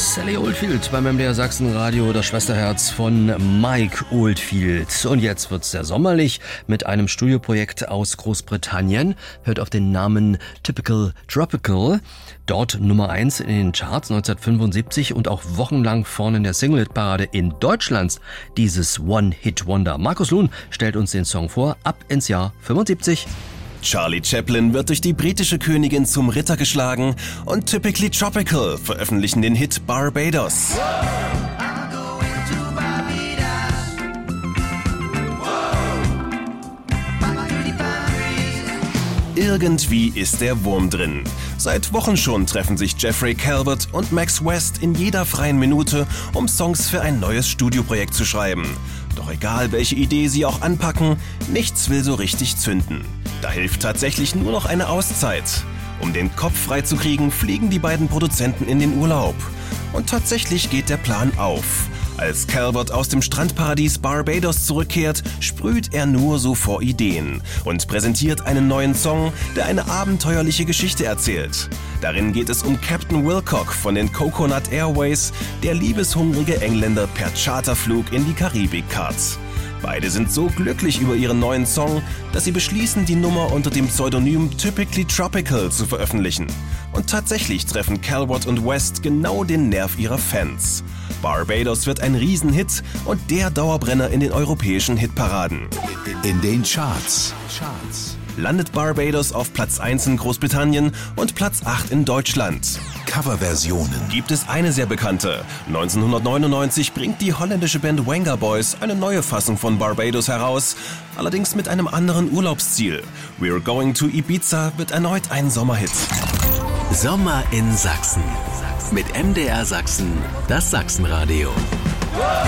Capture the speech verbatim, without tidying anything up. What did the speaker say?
Sally Oldfield beim M D R Sachsen Radio, das Schwesterherz von Mike Oldfield. Und jetzt wird's sehr sommerlich mit einem Studioprojekt aus Großbritannien. Hört auf den Namen Typical Tropical. Dort Nummer eins in den Charts neunzehnhundertfünfundsiebzig und auch wochenlang vorne in der Single-Hit-Parade in Deutschlands. Dieses One-Hit-Wonder. Markus Luhn stellt uns den Song vor, ab ins Jahr fünfundsiebzig. Charlie Chaplin wird durch die britische Königin zum Ritter geschlagen und Typically Tropical veröffentlichen den Hit Barbados. Irgendwie ist der Wurm drin. Seit Wochen schon treffen sich Jeffrey Calvert und Max West in jeder freien Minute, um Songs für ein neues Studioprojekt zu schreiben. Doch egal, welche Idee sie auch anpacken, nichts will so richtig zünden. Da hilft tatsächlich nur noch eine Auszeit. Um den Kopf freizukriegen, fliegen die beiden Produzenten in den Urlaub. Und tatsächlich geht der Plan auf. Als Calvert aus dem Strandparadies Barbados zurückkehrt, sprüht er nur so vor Ideen und präsentiert einen neuen Song, der eine abenteuerliche Geschichte erzählt. Darin geht es um Captain Wilcock von den Coconut Airways, der liebeshungrige Engländer per Charterflug in die Karibik karrt. Beide sind so glücklich über ihren neuen Song, dass sie beschließen, die Nummer unter dem Pseudonym Typically Tropical zu veröffentlichen. Und tatsächlich treffen Calvert und West genau den Nerv ihrer Fans. Barbados wird ein Riesenhit und der Dauerbrenner in den europäischen Hitparaden. In den Charts. Charts. Landet Barbados auf Platz eins in Großbritannien und Platz acht in Deutschland. Coverversionen. Gibt es eine sehr bekannte. neunzehnhundertneunundneunzig bringt die holländische Band Vengaboys eine neue Fassung von Barbados heraus, allerdings mit einem anderen Urlaubsziel. We're Going to Ibiza wird erneut ein Sommerhit. Sommer in Sachsen. Mit M D R Sachsen, das Sachsenradio.